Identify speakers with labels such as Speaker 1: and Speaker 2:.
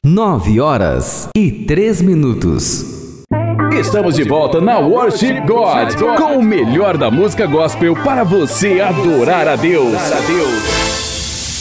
Speaker 1: 9h03.
Speaker 2: Estamos de volta na Worship God, com o melhor da música gospel para você adorar a Deus.